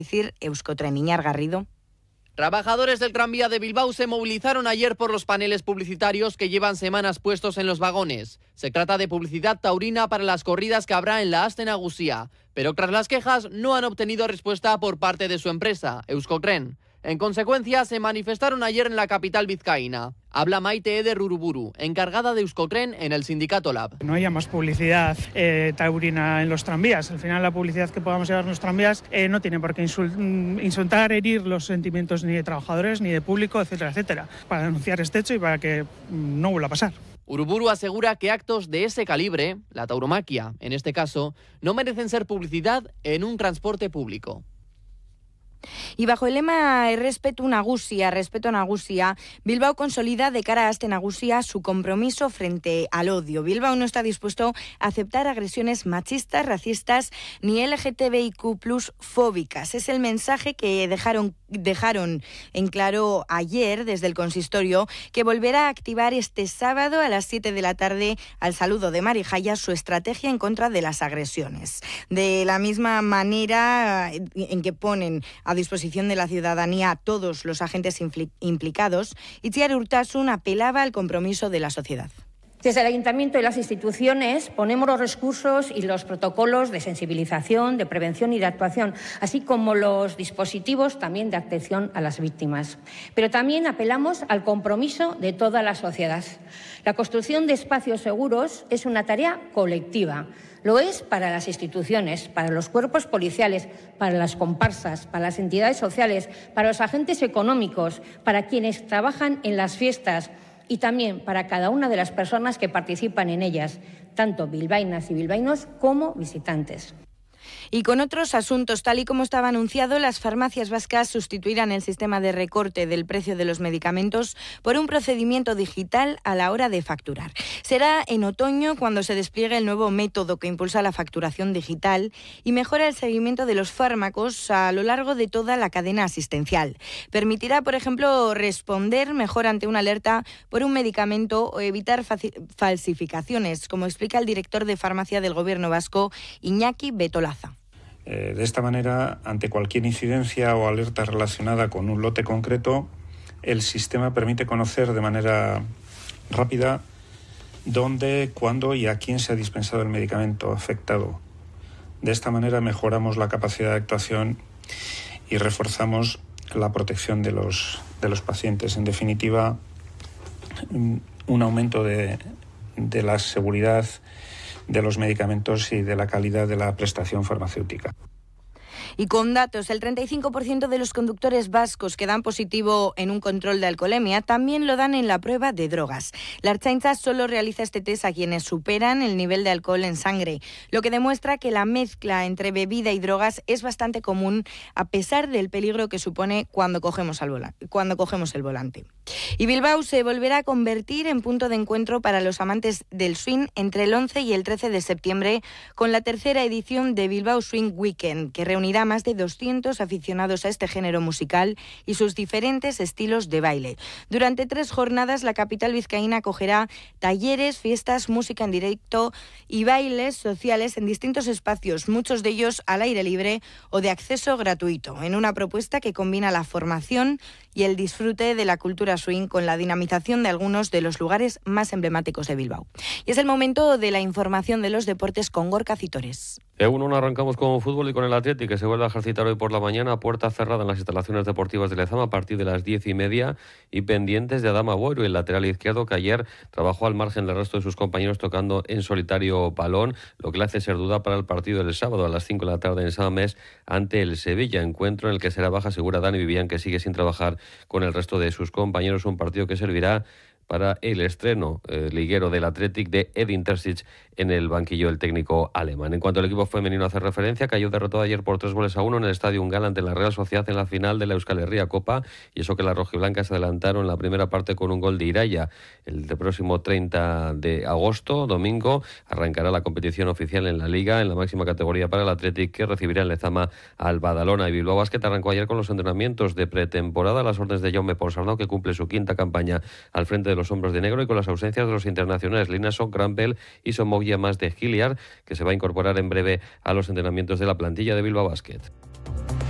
decir Euskotren. Iñar Garrido. Trabajadores del tranvía de Bilbao se movilizaron ayer por los paneles publicitarios que llevan semanas puestos en los vagones. Se trata de publicidad taurina para las corridas que habrá en la Aste Nagusia. Pero tras las quejas no han obtenido respuesta por parte de su empresa, Euskotren. En consecuencia, se manifestaron ayer en la capital vizcaína. Habla Maite Eder Uruburu, encargada de Euskotren en el sindicato Lab. No haya más publicidad taurina en los tranvías. Al final, la publicidad que podamos llevar en los tranvías no tiene por qué insultar, herir los sentimientos ni de trabajadores, ni de público, etcétera, etcétera. Para denunciar este hecho y para que no vuelva a pasar. Uruburu asegura que actos de ese calibre, la tauromaquia en este caso, no merecen ser publicidad en un transporte público. Y bajo el lema respeto nagusia, Bilbao consolida de cara a Aste Nagusia su compromiso frente al odio. Bilbao no está dispuesto a aceptar agresiones machistas, racistas ni LGTBIQ+ fóbicas. Es el mensaje que dejaron en claro ayer desde el consistorio, que volverá a activar este sábado a las 7 de la tarde al saludo de Marijaya su estrategia en contra de las agresiones. De la misma manera en que ponen a disposición de la ciudadanía a todos los agentes implicados, Itziar Urtasun apelaba al compromiso de la sociedad. Desde el Ayuntamiento y las instituciones ponemos los recursos y los protocolos de sensibilización, de prevención y de actuación, así como los dispositivos también de atención a las víctimas. Pero también apelamos al compromiso de toda la sociedad. La construcción de espacios seguros es una tarea colectiva. Lo es para las instituciones, para los cuerpos policiales, para las comparsas, para las entidades sociales, para los agentes económicos, para quienes trabajan en las fiestas, y también para cada una de las personas que participan en ellas, tanto bilbaínas y bilbaínos como visitantes. Y con otros asuntos, tal y como estaba anunciado, las farmacias vascas sustituirán el sistema de recorte del precio de los medicamentos por un procedimiento digital a la hora de facturar. Será en otoño cuando se despliegue el nuevo método que impulsa la facturación digital y mejora el seguimiento de los fármacos a lo largo de toda la cadena asistencial. Permitirá, por ejemplo, responder mejor ante una alerta por un medicamento o evitar falsificaciones, como explica el director de farmacia del Gobierno vasco, Iñaki Betolaza. De esta manera, ante cualquier incidencia o alerta relacionada con un lote concreto, el sistema permite conocer de manera rápida dónde, cuándo y a quién se ha dispensado el medicamento afectado. De esta manera mejoramos la capacidad de actuación y reforzamos la protección de los pacientes. En definitiva, un aumento de la seguridad de los medicamentos y de la calidad de la prestación farmacéutica. Y con datos, el 35% de los conductores vascos que dan positivo en un control de alcoholemia también lo dan en la prueba de drogas. La Ertzaintza solo realiza este test a quienes superan el nivel de alcohol en sangre, lo que demuestra que la mezcla entre bebida y drogas es bastante común a pesar del peligro que supone cuando cogemos el volante. Y Bilbao se volverá a convertir en punto de encuentro para los amantes del swing entre el 11 y el 13 de septiembre con la tercera edición de Bilbao Swing Weekend, que reunirá a más de 200 aficionados a este género musical y sus diferentes estilos de baile. Durante 3 jornadas, la capital vizcaína acogerá talleres, fiestas, música en directo y bailes sociales en distintos espacios, muchos de ellos al aire libre o de acceso gratuito, en una propuesta que combina la formación y el disfrute de la cultura swing con la dinamización de algunos de los lugares más emblemáticos de Bilbao. Y es el momento de la información de los deportes con Gorka Citores. Egunon, arrancamos con fútbol y con el Athletic, que se vuelve a ejercitar hoy por la mañana, puerta cerrada en las instalaciones deportivas de Lezama a partir de las 10:30 y pendientes de Adama Boiro, el lateral izquierdo que ayer trabajó al margen del resto de sus compañeros tocando en solitario balón, lo que le hace ser duda para el partido del sábado a las 5 de la tarde en Samamés ante el Sevilla, encuentro en el que será baja segura Dani Vivian, que sigue sin trabajar con el resto de sus compañeros, un partido que servirá para el estreno liguero del Athletic de Edin Terzic en el banquillo del técnico alemán. En cuanto al equipo femenino hace referencia, cayó derrotado ayer por 3-1 en el Estadio Ungala ante la Real Sociedad en la final de la Euskal Herria Copa, y eso que las rojiblancas se adelantaron en la primera parte con un gol de Iraya. El próximo 30 de agosto, domingo, arrancará la competición oficial en la Liga, en la máxima categoría para el Athletic, que recibirá en Lezama al Badalona. Y Bilbao Basket arrancó ayer con los entrenamientos de pretemporada a las órdenes de Jaume Ponsarnau, que cumple su 5ª campaña al frente de los hombros de negro y con las ausencias de los internacionales Linason, Grampel y Somogia, más de Giliar, que se va a incorporar en breve a los entrenamientos de la plantilla de Bilbao Basket.